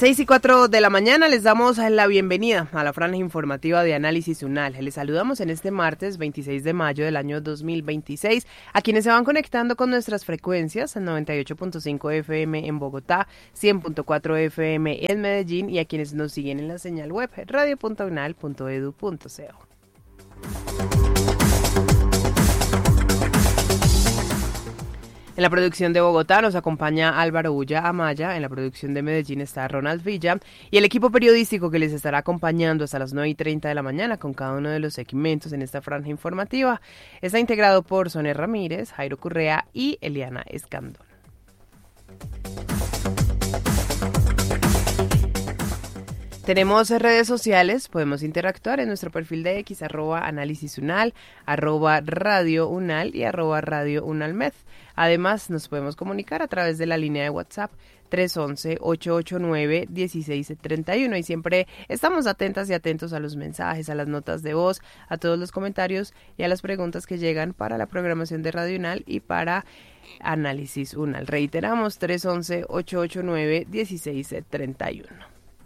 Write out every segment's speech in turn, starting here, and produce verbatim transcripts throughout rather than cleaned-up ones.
seis y cuatro de la mañana les damos la bienvenida a la franja informativa de Análisis UNAL. Les saludamos en este martes veintiséis de mayo del año dos mil veintiséis a quienes se van conectando con nuestras frecuencias en noventa y ocho punto cinco F M en Bogotá, cien punto cuatro F M en Medellín y a quienes nos siguen en la señal web radio punto unal punto edu punto co. En la producción de Bogotá nos acompaña Álvaro Ulla Amaya, en la producción de Medellín está Ronald Villa y el equipo periodístico que les estará acompañando hasta las nueve y treinta de la mañana con cada uno de los segmentos en esta franja informativa está integrado por Sonia Ramírez, Jairo Correa y Eliana Escandón. Tenemos redes sociales, podemos interactuar en nuestro perfil de X, arroba análisis unal, arroba radio unal y arroba radio unalmed. Además, nos podemos comunicar a través de la línea de WhatsApp tres once, ocho ocho nueve, dieciséis treinta y uno y siempre estamos atentas y atentos a los mensajes, a las notas de voz, a todos los comentarios y a las preguntas que llegan para la programación de Radio Unal y para Análisis Unal. Reiteramos, tres once, ocho ocho nueve, dieciséis treinta y uno.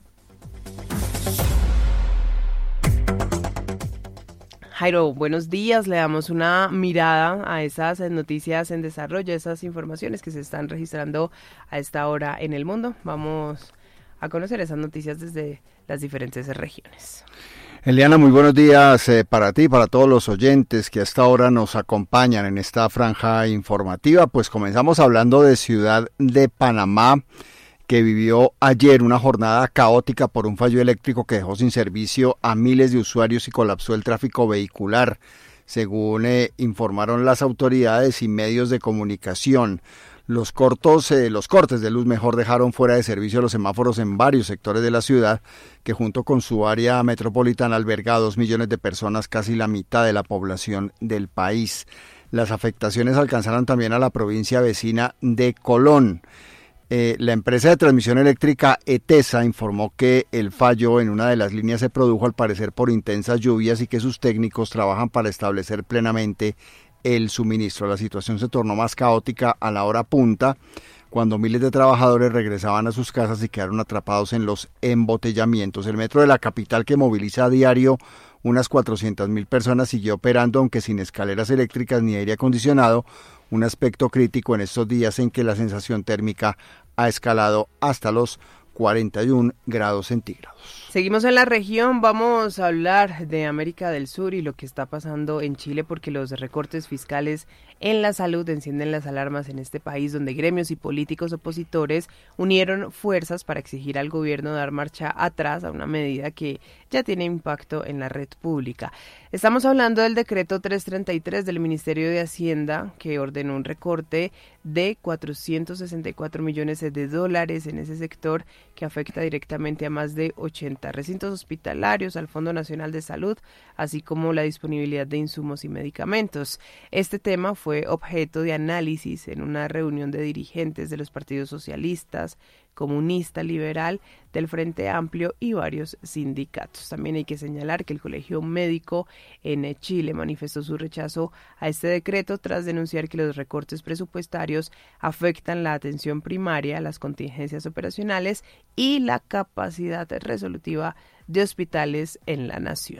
Jairo, buenos días. Le damos una mirada a esas noticias en desarrollo, esas informaciones que se están registrando a esta hora en el mundo. Vamos a conocer esas noticias desde las diferentes regiones. Eliana, muy buenos días eh, para ti, para todos los oyentes que a esta hora nos acompañan en esta franja informativa. Pues comenzamos hablando de Ciudad de Panamá, que vivió ayer una jornada caótica por un fallo eléctrico que dejó sin servicio a miles de usuarios y colapsó el tráfico vehicular, según eh, informaron las autoridades y medios de comunicación. Los cortos, eh, los cortes de luz mejor dejaron fuera de servicio los semáforos en varios sectores de la ciudad, que junto con su área metropolitana alberga a dos millones de personas, casi la mitad de la población del país. Las afectaciones alcanzaron también a la provincia vecina de Colón. Eh, la empresa de transmisión eléctrica ETESA informó que el fallo en una de las líneas se produjo al parecer por intensas lluvias y que sus técnicos trabajan para establecer plenamente el suministro. La situación se tornó más caótica a la hora punta, cuando miles de trabajadores regresaban a sus casas y quedaron atrapados en los embotellamientos. El metro de la capital, que moviliza a diario unas cuatrocientas mil personas, siguió operando, aunque sin escaleras eléctricas ni aire acondicionado, un aspecto crítico en estos días en que la sensación térmica ha escalado hasta los cuarenta y un grados centígrados. Seguimos en la región, vamos a hablar de América del Sur y lo que está pasando en Chile, porque los recortes fiscales en la salud encienden las alarmas en este país, donde gremios y políticos opositores unieron fuerzas para exigir al gobierno dar marcha atrás a una medida que ya tiene impacto en la red pública. Estamos hablando del decreto trescientos treinta y tres del Ministerio de Hacienda, que ordenó un recorte de cuatrocientos sesenta y cuatro millones de dólares en ese sector, que afecta directamente a más de ochenta recintos hospitalarios, al Fondo Nacional de Salud, así como la disponibilidad de insumos y medicamentos. Este tema fue objeto de análisis en una reunión de dirigentes de los partidos socialistas, comunista, liberal, del Frente Amplio y varios sindicatos. También hay que señalar que el Colegio Médico en Chile manifestó su rechazo a este decreto tras denunciar que los recortes presupuestarios afectan la atención primaria, las contingencias operacionales y la capacidad resolutiva de hospitales en la nación.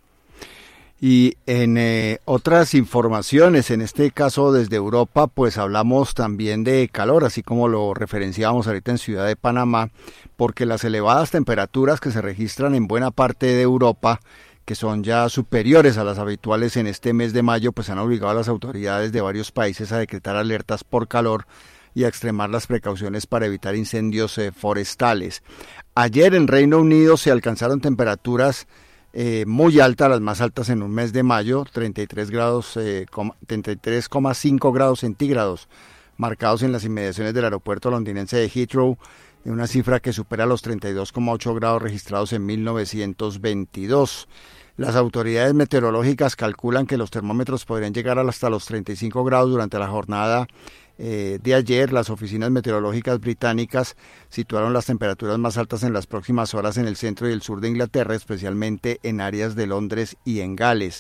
Y en eh, otras informaciones, en este caso desde Europa, pues hablamos también de calor, así como lo referenciábamos ahorita en Ciudad de Panamá, porque las elevadas temperaturas que se registran en buena parte de Europa, que son ya superiores a las habituales en este mes de mayo, pues han obligado a las autoridades de varios países a decretar alertas por calor y a extremar las precauciones para evitar incendios eh, forestales. Ayer en Reino Unido se alcanzaron temperaturas Eh, muy alta, las más altas en un mes de mayo, treinta y tres grados, eh, treinta y tres coma cinco grados centígrados, marcados en las inmediaciones del aeropuerto londinense de Heathrow, una cifra que supera los treinta y dos coma ocho grados registrados en mil novecientos veintidós. Las autoridades meteorológicas calculan que los termómetros podrían llegar hasta los treinta y cinco grados durante la jornada eh, de ayer. Las oficinas meteorológicas británicas situaron las temperaturas más altas en las próximas horas en el centro y el sur de Inglaterra, especialmente en áreas de Londres y en Gales.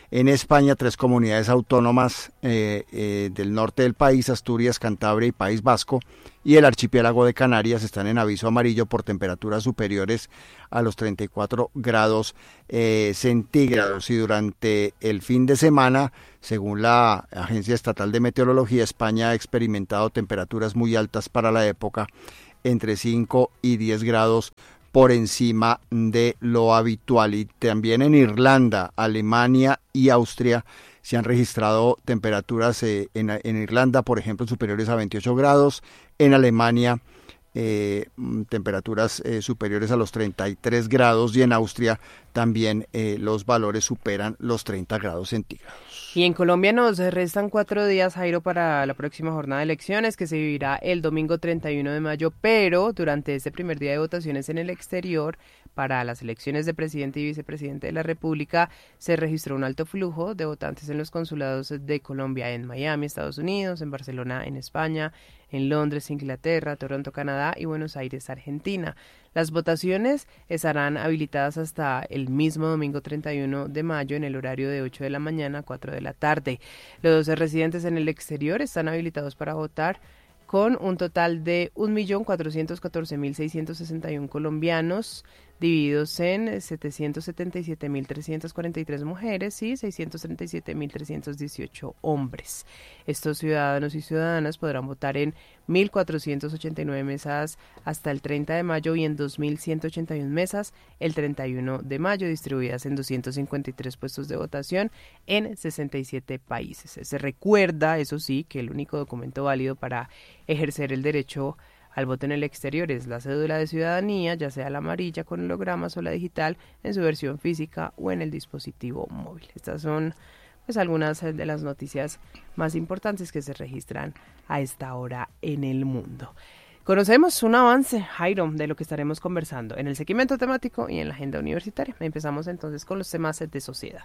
En España, tres comunidades autónomas eh, eh, del norte del país, Asturias, Cantabria y País Vasco, y el archipiélago de Canarias están en aviso amarillo por temperaturas superiores a los treinta y cuatro grados eh, centígrados. Y durante el fin de semana, según la Agencia Estatal de Meteorología, España ha experimentado temperaturas muy altas para la época, entre cinco y diez grados por encima de lo habitual. Y también en Irlanda, Alemania y Austria se han registrado temperaturas eh, en, en Irlanda, por ejemplo, superiores a veintiocho grados, en Alemania eh, temperaturas eh, superiores a los treinta y tres grados, y en Austria también eh, los valores superan los treinta grados centígrados. Y en Colombia nos restan cuatro días, Jairo, para la próxima jornada de elecciones, que se vivirá el domingo treinta y uno de mayo, pero durante este primer día de votaciones en el exterior, para las elecciones de presidente y vicepresidente de la República, se registró un alto flujo de votantes en los consulados de Colombia en Miami, Estados Unidos, en Barcelona, en España, en Londres, Inglaterra, Toronto, Canadá y Buenos Aires, Argentina. Las votaciones estarán habilitadas hasta el mismo domingo treinta y uno de mayo en el horario de ocho de la mañana a cuatro de la tarde. Los residentes en el exterior están habilitados para votar con un total de un millón cuatrocientos catorce mil seiscientos sesenta y uno colombianos, divididos en setecientos setenta y siete mil trescientas cuarenta y tres mujeres y seiscientos treinta y siete mil trescientos dieciocho hombres. Estos ciudadanos y ciudadanas podrán votar en mil cuatrocientas ochenta y nueve mesas hasta el treinta de mayo y en dos mil ciento ochenta y una mesas el treinta y uno de mayo, distribuidas en doscientos cincuenta y tres puestos de votación en sesenta y siete países. Se recuerda, eso sí, que el único documento válido para ejercer el derecho al voto en el exterior es la cédula de ciudadanía, ya sea la amarilla con hologramas o la digital en su versión física o en el dispositivo móvil. Estas son pues algunas de las noticias más importantes que se registran a esta hora en el mundo. Conocemos un avance, Jairo, de lo que estaremos conversando en el segmento temático y en la agenda universitaria. Empezamos entonces con los temas de sociedad.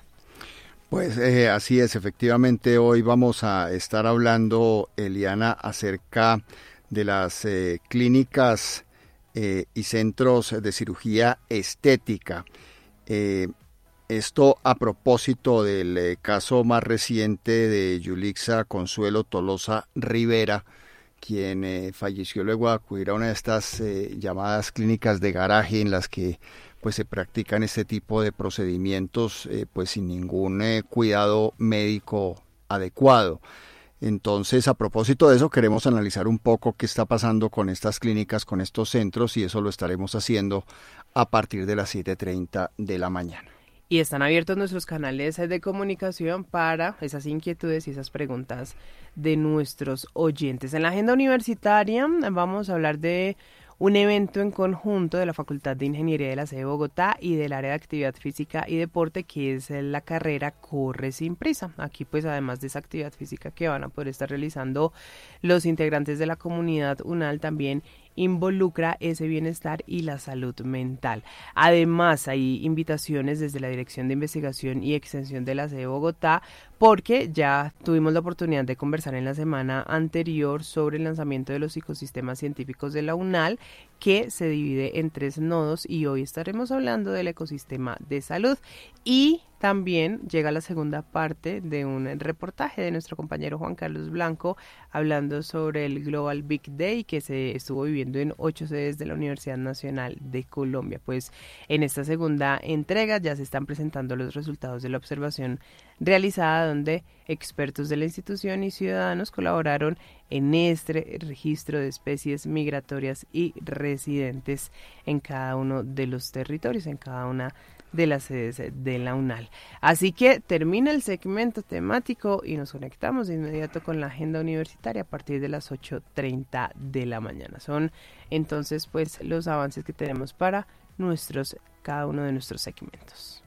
Pues eh, así es, efectivamente hoy vamos a estar hablando, Eliana, acerca de las eh, clínicas eh, y centros de cirugía estética. Eh, esto a propósito del eh, caso más reciente de Yulixa Consuelo Tolosa Rivera, quien eh, falleció luego de acudir a una de estas eh, llamadas clínicas de garaje en las que pues se practican este tipo de procedimientos eh, pues sin ningún eh, cuidado médico adecuado. Entonces, a propósito de eso, queremos analizar un poco qué está pasando con estas clínicas, con estos centros, y eso lo estaremos haciendo a partir de las siete treinta de la mañana. Y están abiertos nuestros canales de comunicación para esas inquietudes y esas preguntas de nuestros oyentes. En la agenda universitaria vamos a hablar de un evento en conjunto de la Facultad de Ingeniería de la sede de Bogotá y del área de actividad física y deporte, que es la carrera Corre Sin Prisa. Aquí pues además de esa actividad física que van a poder estar realizando los integrantes de la comunidad UNAL, también involucra ese bienestar y la salud mental. Además, hay invitaciones desde la Dirección de Investigación y Extensión de la sede de Bogotá, porque ya tuvimos la oportunidad de conversar en la semana anterior sobre el lanzamiento de los ecosistemas científicos de la UNAL, que se divide en tres nodos, y hoy estaremos hablando del ecosistema de salud. Y también llega la segunda parte de un reportaje de nuestro compañero Juan Carlos Blanco hablando sobre el Global Big Day que se estuvo viviendo en ocho sedes de la Universidad Nacional de Colombia. Pues en esta segunda entrega ya se están presentando los resultados de la observación realizada, donde expertos de la institución y ciudadanos colaboraron en este registro de especies migratorias y residentes en cada uno de los territorios, en cada una de las sedes de la UNAL. Así que termina el segmento temático y nos conectamos de inmediato con la agenda universitaria a partir de las ocho treinta de la mañana. Son entonces pues los avances que tenemos para nuestros cada uno de nuestros segmentos.